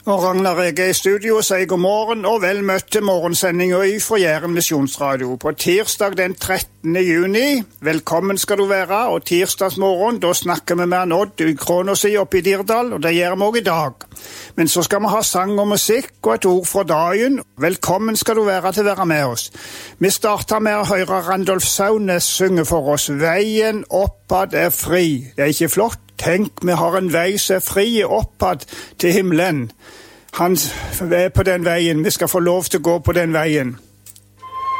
Og Ragnar Ege i studio sier god morgen og vel møtt til morgensendingen fra Jæren Misjonsradio på tirsdag den 13. juni. Velkommen skal du være, og tirsdagsmorgen da snakker vi med Odd i Krånåsi oppe i Dirdal, og det gjør vi også i dag. Men så skal vi ha sang og musikk og et ord fra dagen. Velkommen skal du være til å være med oss. Vi starter med å høre Randolf Saunes synge for oss «Veien oppad er fri». Det er ikke flott? Tenk, vi har en vei som er fri oppad til himmelen. Han er på den veien. Vi skal få lov til å gå på den veien.